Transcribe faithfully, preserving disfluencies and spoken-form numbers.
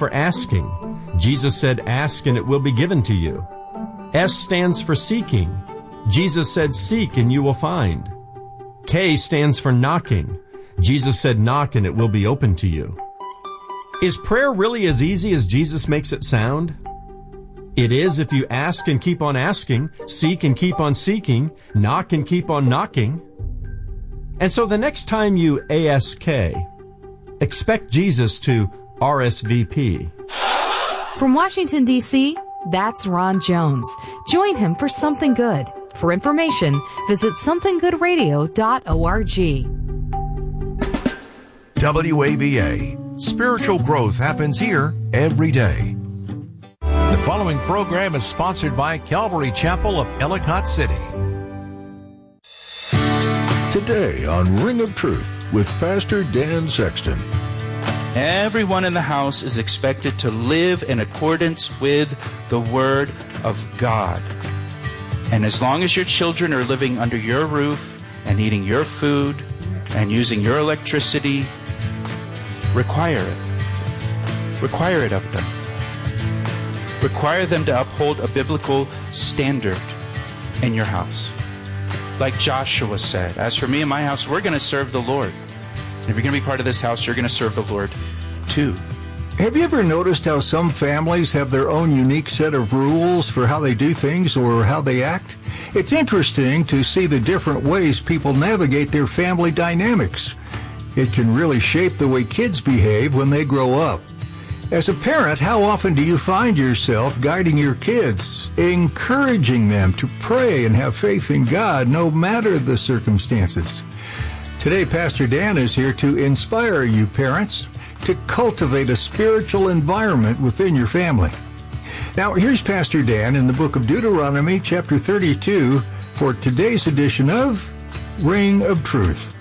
for asking. Jesus said, ask and it will be given to you. S stands for seeking. Jesus said, seek and you will find. K stands for knocking. Jesus said, knock and it will be open to you. Is prayer really as easy as Jesus makes it sound? It is if you ask and keep on asking, seek and keep on seeking, knock and keep on knocking. And so the next time you ask, expect Jesus to R S V P. From Washington, D C, that's Ron Jones. Join him for Something Good. For information, visit something good radio dot org. W A V A. Spiritual growth happens here every day. The following program is sponsored by Calvary Chapel of Ellicott City. Today on Ring of Truth with Pastor Dan Sexton. Everyone in the house is expected to live in accordance with the Word of God. And as long as your children are living under your roof and eating your food and using your electricity, require it. Require it of them. Require them to uphold a biblical standard in your house. Like Joshua said, as for me and my house, we're going to serve the Lord. And if you're going to be part of this house, you're going to serve the Lord too. Have you ever noticed how some families have their own unique set of rules for how they do things or how they act? It's interesting to see the different ways people navigate their family dynamics. It can really shape the way kids behave when they grow up. As a parent, how often do you find yourself guiding your kids, encouraging them to pray and have faith in God no matter the circumstances? Today, Pastor Dan is here to inspire you parents to cultivate a spiritual environment within your family. Now, here's Pastor Dan in the book of Deuteronomy, chapter thirty-two, for today's edition of Ring of Truth.